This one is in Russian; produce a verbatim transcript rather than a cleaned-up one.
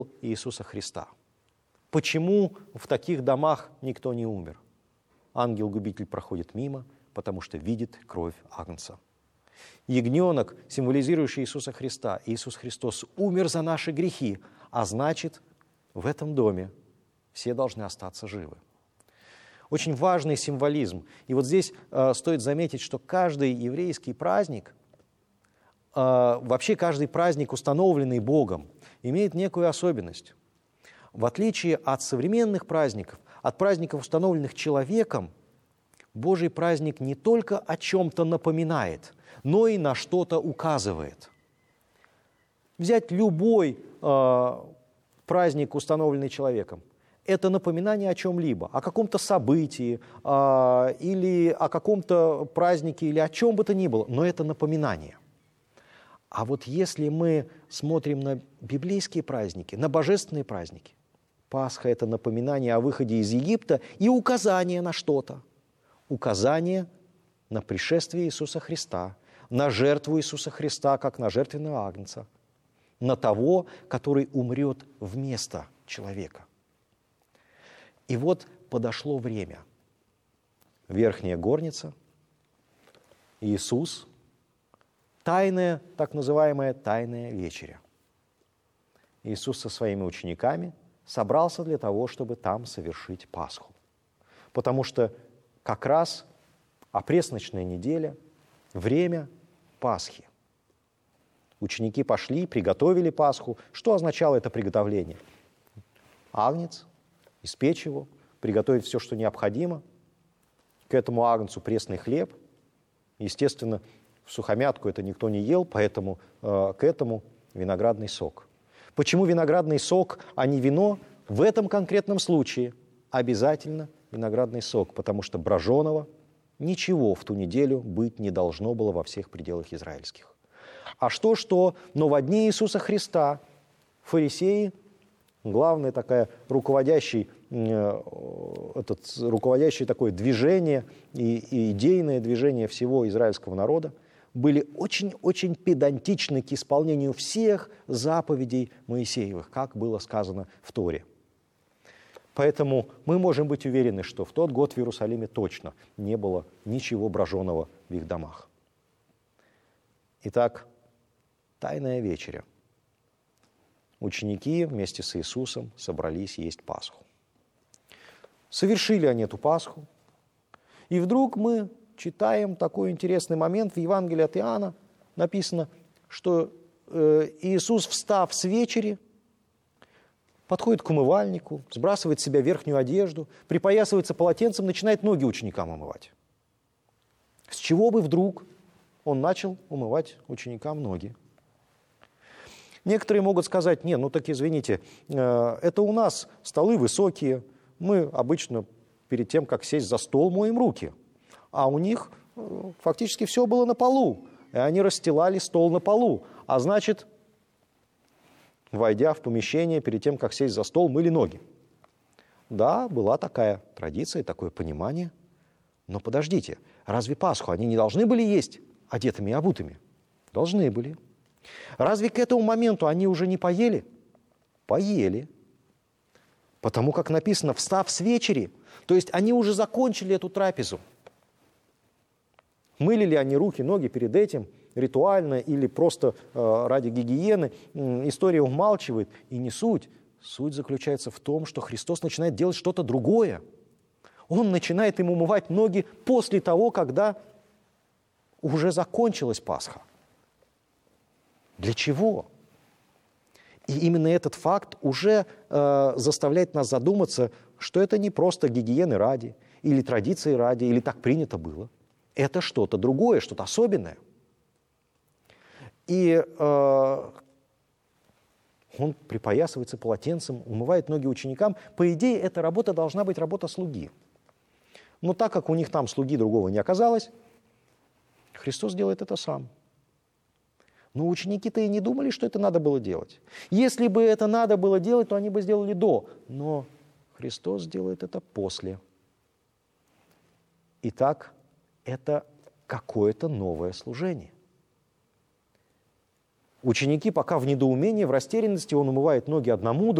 Иисуса Христа. Почему в таких домах никто не умер? Ангел-губитель проходит мимо, потому что видит кровь Агнца. Ягненок, символизирующий Иисуса Христа. Иисус Христос умер за наши грехи, а значит, в этом доме все должны остаться живы. Очень важный символизм. И вот здесь э, стоит заметить, что каждый еврейский праздник, э, вообще каждый праздник, установленный Богом, имеет некую особенность. В отличие от современных праздников, от праздников, установленных человеком, Божий праздник не только о чем-то напоминает, но и на что-то указывает. Взять любой э, праздник, установленный человеком, это напоминание о чем-либо, о каком-то событии э, или о каком-то празднике, или о чем бы то ни было, но это напоминание. А вот если мы смотрим на библейские праздники, на божественные праздники, Пасха – это напоминание о выходе из Египта и указание на что-то. Указание на пришествие Иисуса Христа, на жертву Иисуса Христа, как на жертвенного агнца, на того, который умрет вместо человека. И вот подошло время. Верхняя горница, Иисус, тайная, так называемая тайная вечеря. Иисус со своими учениками собрался для того, чтобы там совершить Пасху. Потому что как раз опресночная неделя, время Пасхи. Ученики пошли, приготовили Пасху. Что означало это приготовление? Агнец, испечь его, приготовить все, что необходимо. К этому агнцу пресный хлеб. Естественно, сухомятку это никто не ел, поэтому э, к этому виноградный сок. Почему виноградный сок, а не вино? В этом конкретном случае обязательно виноградный сок, потому что броженого ничего в ту неделю быть не должно было во всех пределах израильских. А что-что, но во дни Иисуса Христа фарисеи, главное такое руководящий, э, этот, руководящее такое движение и, и идейное движение всего израильского народа, были очень-очень педантичны к исполнению всех заповедей Моисеевых, как было сказано в Торе. Поэтому мы можем быть уверены, что в тот год в Иерусалиме точно не было ничего броженого в их домах. Итак, тайная вечеря. Ученики вместе с Иисусом собрались есть Пасху. Совершили они эту Пасху, и вдруг мы читаем такой интересный момент в Евангелии от Иоанна. Написано, что э, Иисус, встав с вечери, подходит к умывальнику, сбрасывает с себя верхнюю одежду, припоясывается полотенцем, начинает ноги ученикам умывать. С чего бы вдруг он начал умывать ученикам ноги? Некоторые могут сказать: не, ну так извините, э, это у нас столы высокие, мы обычно перед тем, как сесть за стол, моем руки. А у них э, фактически все было на полу, и они расстилали стол на полу. А значит, войдя в помещение, перед тем, как сесть за стол, мыли ноги. Да, была такая традиция, такое понимание. Но подождите, разве Пасху они не должны были есть одетыми и обутыми? Должны были. Разве к этому моменту они уже не поели? Поели. Потому как написано, встав с вечери, то есть они уже закончили эту трапезу. Мыли ли они руки, ноги перед этим ритуально или просто э, ради гигиены? История умалчивает, и не суть. Суть заключается в том, что Христос начинает делать что-то другое. Он начинает им умывать ноги после того, когда уже закончилась Пасха. Для чего? И именно этот факт уже э, заставляет нас задуматься, что это не просто гигиены ради, или традиции ради, или так принято было. Это что-то другое, что-то особенное. И э, он припоясывается полотенцем, умывает ноги ученикам. По идее, эта работа должна быть работа слуги. Но так как у них там слуги другого не оказалось, Христос делает это сам. Но ученики-то и не думали, что это надо было делать. Если бы это надо было делать, то они бы сделали до. Но Христос делает это после. Итак, это какое-то новое служение. Ученики пока в недоумении, в растерянности, он умывает ноги одному,